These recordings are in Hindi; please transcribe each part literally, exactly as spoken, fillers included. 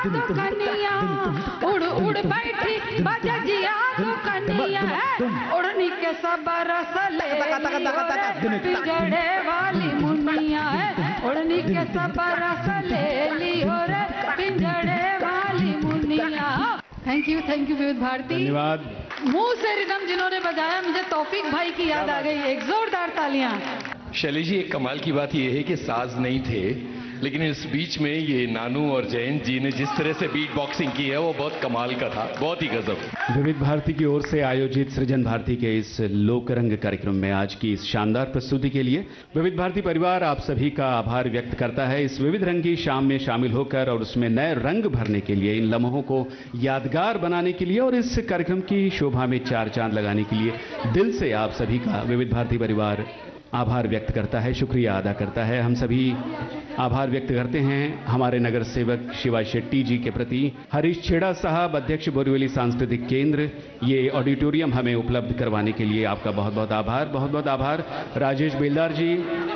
तो कन्या उड़ उड़ बैठी बजजिया तो कन्या उड़नी के सब रस ले ली पिंजड़े वाली मुनिया है उड़नी के सब रस ले ली और पिंजड़े वाली Muniya. Thank you thank you विविध भारती। धन्यवाद। मुंह से रिदम जिन्होंने बजाया मुझे तौफीक भाई की याद आ गई। एक जोरदार तालियां। शैलेश जी, एक कमाल की बात यह है कि साज नहीं थे, लेकिन इस बीच में ये नानू और जयंत जी ने जिस तरह से बीट बॉक्सिंग की है वो बहुत कमाल का था, बहुत ही गजब। विविध भारती की ओर से आयोजित सृजन भारती के इस लोकरंग कार्यक्रम में आज की इस शानदार प्रस्तुति के लिए विविध भारती परिवार आप सभी का आभार व्यक्त करता है। इस विविध रंग की शाम में शामिल होकर और उसमें नए रंग भरने के लिए, इन लम्हों को यादगार बनाने के लिए और इस कार्यक्रम की शोभा में चार चांद लगाने के लिए दिल से आप सभी का विविध भारती परिवार आभार व्यक्त करता है, शुक्रिया अदा करता है। हम सभी आभार व्यक्त करते हैं हमारे नगर सेवक शिवा शेट्टी जी के प्रति। हरीश छेड़ा साहब, अध्यक्ष बोरीवली सांस्कृतिक केंद्र, ये ऑडिटोरियम हमें उपलब्ध करवाने के लिए आपका बहुत बहुत आभार, बहुत बहुत आभार। राजेश बेलदार जी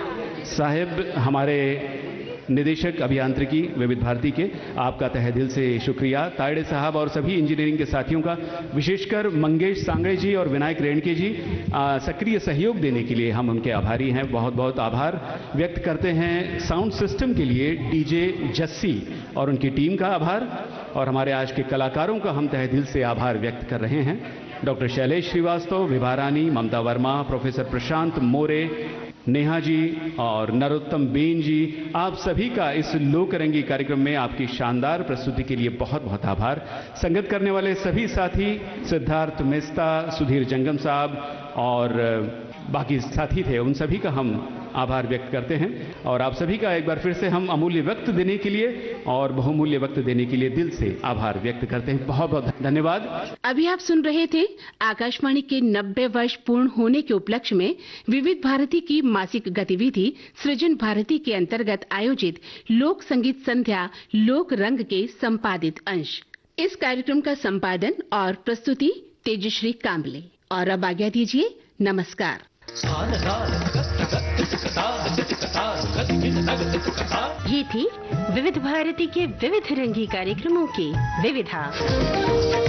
साहेब, हमारे निदेशक अभियांत्रिकी विविध भारती के, आपका तहे दिल से शुक्रिया। तायड़े साहब और सभी इंजीनियरिंग के साथियों का, विशेषकर मंगेश सांगड़े जी और विनायक रेणके जी, सक्रिय सहयोग देने के लिए हम उनके आभारी हैं। बहुत बहुत आभार व्यक्त करते हैं साउंड सिस्टम के लिए डीजे जस्सी और उनकी टीम का आभार, और हमारे आज के कलाकारों का हम तहे दिल से आभार व्यक्त कर रहे हैं। डॉक्टर शैलेश श्रीवास्तव, विभा रानी, ममता वर्मा, प्रोफेसर प्रशांत मोरे, नेहा जी और नरोत्तम बेन जी, आप सभी का इस लोकरंगी कार्यक्रम में आपकी शानदार प्रस्तुति के लिए बहुत बहुत आभार। संगत करने वाले सभी साथी, सिद्धार्थ मेस्ता, सुधीर जंगम साहब और बाकी साथी थे, उन सभी का हम आभार व्यक्त करते हैं। और आप सभी का एक बार फिर से हम अमूल्य वक्त देने के लिए और बहुमूल्य वक्त देने के लिए दिल से आभार व्यक्त करते हैं। बहुत बहुत धन्यवाद। अभी आप सुन रहे थे आकाशवाणी के नब्बे वर्ष पूर्ण होने के उपलक्ष्य में विविध भारती की मासिक गतिविधि सृजन भारती के अंतर्गत आयोजित लोक संगीत संध्या लोक रंग के संपादित अंश। इस कार्यक्रम का संपादन और प्रस्तुति तेजश्री कांबले। और अब आज्ञा दीजिए, नमस्कार। ये थी विविध भारती के विविध रंगी कार्यक्रमों की विविधा।